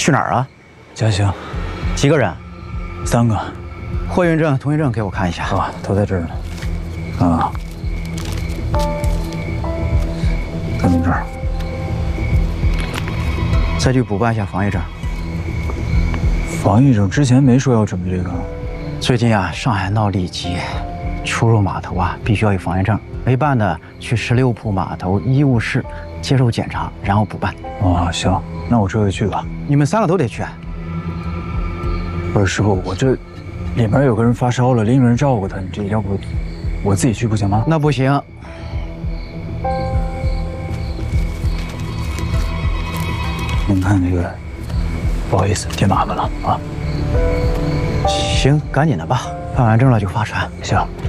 去哪儿啊？ 嘉兴， 几个人 ？3个。 货运证、通行证给我看一下。 啊，都在这儿呢。啊，在你这儿。 再去补办一下防疫证。 防疫证之前没说要准备这个。 最近啊，上海闹痢疾，出入码头啊必须要有防疫证。没办的，去16铺码头医务室接受检查，然后补办。 啊，行，那我这就去吧。 你们3个都得去。 不是师傅，我这里面有个人发烧了，另一个人照顾他，你这要不我自己去不行吗？ 那不行。 您看这个，不好意思，添麻烦了啊。 行，赶紧的吧，办完证了就发船。 行。